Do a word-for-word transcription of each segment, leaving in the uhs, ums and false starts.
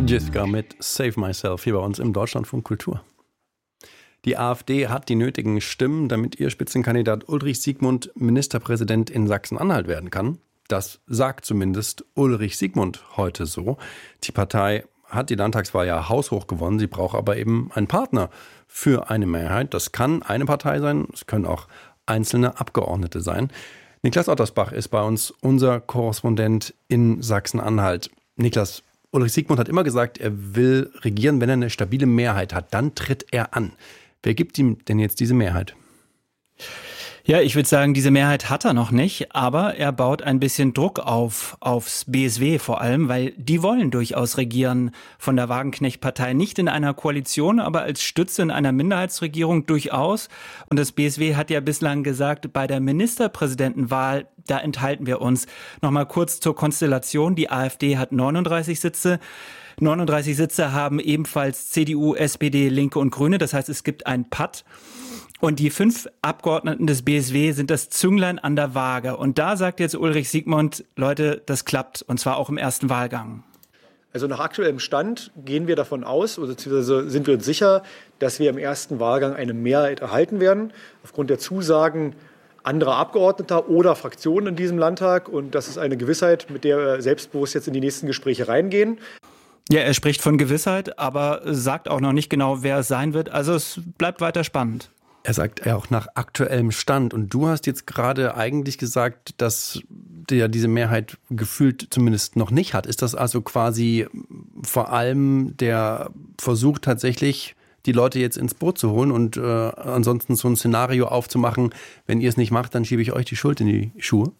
Jiska mit Save Myself hier bei uns im Deutschlandfunk Kultur. Die AfD hat die nötigen Stimmen, damit ihr Spitzenkandidat Ulrich Siegmund Ministerpräsident in Sachsen-Anhalt werden kann. Das sagt zumindest Ulrich Siegmund heute so. Die Partei hat die Landtagswahl ja haushoch gewonnen. Sie braucht aber eben einen Partner für eine Mehrheit. Das kann eine Partei sein, es können auch einzelne Abgeordnete sein. Niklas Ottersbach ist bei uns unser Korrespondent in Sachsen-Anhalt. Niklas, Ulrich Siegmund hat immer gesagt, er will regieren, wenn er eine stabile Mehrheit hat. Dann tritt er an. Wer gibt ihm denn jetzt diese Mehrheit? Ja, ich würde sagen, diese Mehrheit hat er noch nicht, aber er baut ein bisschen Druck auf, aufs B S W vor allem, weil die wollen durchaus regieren von der Wagenknecht-Partei. Nicht in einer Koalition, aber als Stütze in einer Minderheitsregierung durchaus. Und das B S W hat ja bislang gesagt, bei der Ministerpräsidentenwahl, da enthalten wir uns. Nochmal kurz zur Konstellation. Die AfD hat neununddreißig Sitze. neununddreißig Sitze haben ebenfalls C D U, S P D, Linke und Grüne. Das heißt, es gibt ein Patt. Und die fünf Abgeordneten des B S W sind das Zünglein an der Waage. Und da sagt jetzt Ulrich Siegmund, Leute, das klappt. Und zwar auch im ersten Wahlgang. Also nach aktuellem Stand gehen wir davon aus, beziehungsweise sind wir uns sicher, dass wir im ersten Wahlgang eine Mehrheit erhalten werden. Aufgrund der Zusagen anderer Abgeordneter oder Fraktionen in diesem Landtag. Und das ist eine Gewissheit, mit der wir selbstbewusst jetzt in die nächsten Gespräche reingehen. Ja, er spricht von Gewissheit, aber sagt auch noch nicht genau, wer es sein wird. Also es bleibt weiter spannend. Er sagt ja auch nach aktuellem Stand. Und du hast jetzt gerade eigentlich gesagt, dass der diese Mehrheit gefühlt zumindest noch nicht hat. Ist das also quasi vor allem der Versuch tatsächlich, die Leute jetzt ins Boot zu holen und äh, ansonsten so ein Szenario aufzumachen, wenn ihr es nicht macht, dann schiebe ich euch die Schuld in die Schuhe?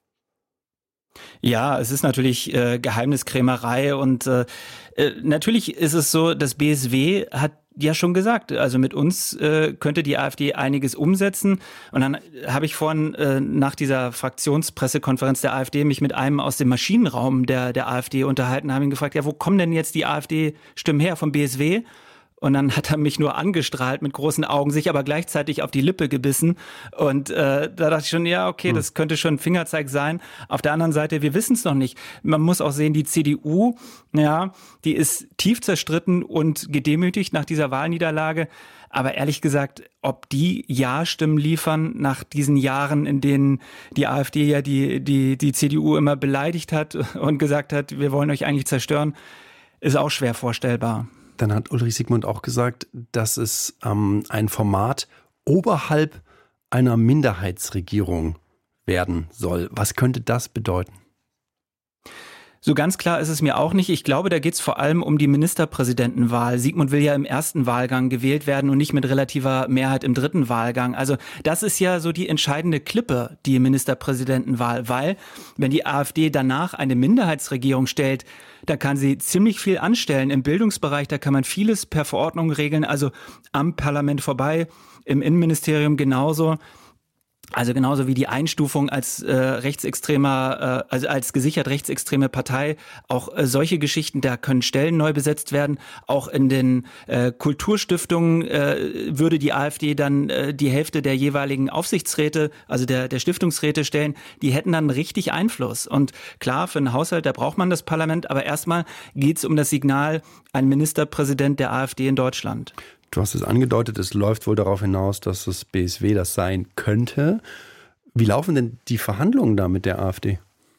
Ja, es ist natürlich äh, Geheimniskrämerei und äh, äh, natürlich ist es so, das B S W hat ja schon gesagt, also mit uns äh, könnte die AfD einiges umsetzen. Und dann habe ich vorhin äh, nach dieser Fraktionspressekonferenz der AfD mich mit einem aus dem Maschinenraum der der AfD unterhalten, habe ihn gefragt, ja, wo kommen denn jetzt die AfD-Stimmen her, vom B S W? Und dann hat er mich nur angestrahlt mit großen Augen, sich aber gleichzeitig auf die Lippe gebissen. Und äh, da dachte ich schon, ja, okay, das könnte schon ein Fingerzeig sein. Auf der anderen Seite, wir wissen es noch nicht. Man muss auch sehen, die C D U, ja, die ist tief zerstritten und gedemütigt nach dieser Wahlniederlage. Aber ehrlich gesagt, ob die Ja-Stimmen liefern nach diesen Jahren, in denen die AfD ja die, die, die C D U immer beleidigt hat und gesagt hat, wir wollen euch eigentlich zerstören, ist auch schwer vorstellbar. Dann hat Ulrich Siegmund auch gesagt, dass es ähm, ein Format oberhalb einer Minderheitsregierung werden soll. Was könnte das bedeuten? So ganz klar ist es mir auch nicht. Ich glaube, da geht es vor allem um die Ministerpräsidentenwahl. Siegmund will ja im ersten Wahlgang gewählt werden und nicht mit relativer Mehrheit im dritten Wahlgang. Also das ist ja so die entscheidende Klippe, die Ministerpräsidentenwahl. Weil, wenn die AfD danach eine Minderheitsregierung stellt, da kann sie ziemlich viel anstellen. Im Bildungsbereich, da kann man vieles per Verordnung regeln, also am Parlament vorbei, im Innenministerium genauso. Also genauso wie die Einstufung als äh, rechtsextremer, äh, also als gesichert rechtsextreme Partei, auch äh, solche Geschichten, da können Stellen neu besetzt werden. Auch in den äh, Kulturstiftungen äh, würde die AfD dann äh, die Hälfte der jeweiligen Aufsichtsräte, also der der Stiftungsräte stellen. Die hätten dann richtig Einfluss. Und klar, für einen Haushalt, da braucht man das Parlament. Aber erstmal geht's um das Signal, ein Ministerpräsident der AfD in Deutschland. Du hast es angedeutet, es läuft wohl darauf hinaus, dass das B S W das sein könnte. Wie laufen denn die Verhandlungen da mit der AfD?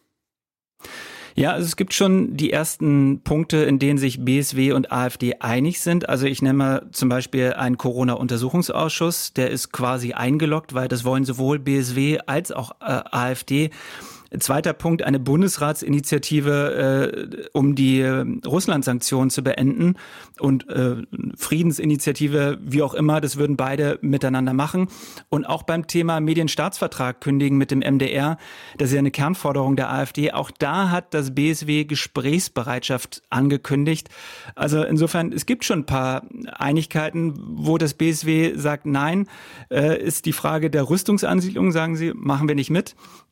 Ja, also es gibt schon die ersten Punkte, in denen sich B S W und AfD einig sind. Also ich nenne mal zum Beispiel einen Corona-Untersuchungsausschuss. Der ist quasi eingeloggt, weil das wollen sowohl B S W als auch äh, AfD. Zweiter Punkt, eine Bundesratsinitiative, äh, um die äh, Russland-Sanktionen zu beenden und äh, Friedensinitiative, wie auch immer, das würden beide miteinander machen. Und auch beim Thema Medienstaatsvertrag kündigen mit dem M D R, das ist ja eine Kernforderung der AfD, auch da hat das B S W Gesprächsbereitschaft angekündigt. Also insofern, es gibt schon ein paar Einigkeiten, wo das B S W sagt, nein, äh, ist die Frage der Rüstungsansiedlung, sagen sie, machen wir nicht mit.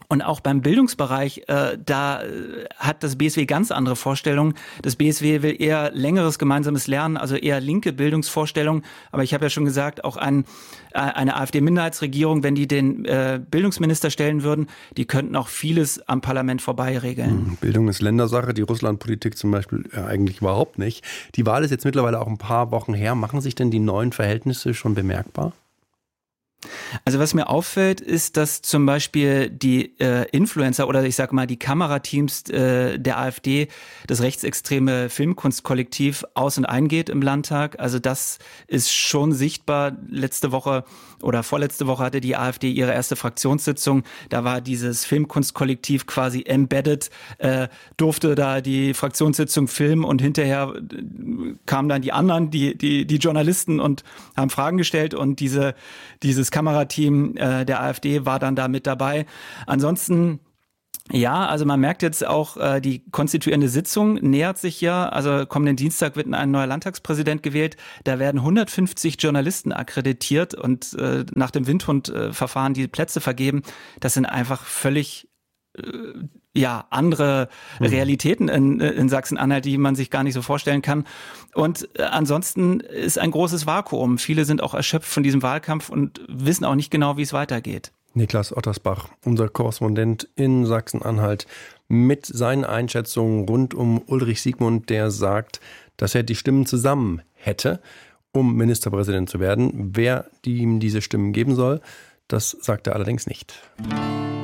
Und auch beim Bildungsbereich, äh, da hat das B S W ganz andere Vorstellungen. Das B S W will eher längeres gemeinsames Lernen, also eher linke Bildungsvorstellungen. Aber ich habe ja schon gesagt, auch ein, äh, eine AfD-Minderheitsregierung, wenn die den äh, Bildungsminister stellen würden, die könnten auch vieles am Parlament vorbei regeln. Bildung ist Ländersache, die Russlandpolitik zum Beispiel ja, eigentlich überhaupt nicht. Die Wahl ist jetzt mittlerweile auch ein paar Wochen her. Machen sich denn die neuen Verhältnisse schon bemerkbar? Also was mir auffällt, ist, dass zum Beispiel die äh, Influencer oder ich sag mal die Kamerateams äh, der AfD, das rechtsextreme Filmkunstkollektiv, aus- und eingeht im Landtag. Also das ist schon sichtbar. Letzte Woche oder vorletzte Woche hatte die AfD ihre erste Fraktionssitzung. Da war dieses Filmkunstkollektiv quasi embedded, äh, durfte da die Fraktionssitzung filmen und hinterher kamen dann die anderen, die die die Journalisten und haben Fragen gestellt und diese dieses Kamerateam äh, der AfD war dann da mit dabei. Ansonsten ja, also man merkt jetzt auch, äh, die konstituierende Sitzung nähert sich ja. Also kommenden Dienstag wird ein neuer Landtagspräsident gewählt. Da werden hundertfünfzig Journalisten akkreditiert und äh, nach dem Windhund-Verfahren die Plätze vergeben. Das sind einfach völlig äh, ja andere Realitäten in, in Sachsen-Anhalt, die man sich gar nicht so vorstellen kann. Und äh, ansonsten ist ein großes Vakuum. Viele sind auch erschöpft von diesem Wahlkampf und wissen auch nicht genau, wie es weitergeht. Niklas Ottersbach, unser Korrespondent in Sachsen-Anhalt, mit seinen Einschätzungen rund um Ulrich Siegmund, der sagt, dass er die Stimmen zusammen hätte, um Ministerpräsident zu werden. Wer ihm diese Stimmen geben soll, das sagt er allerdings nicht.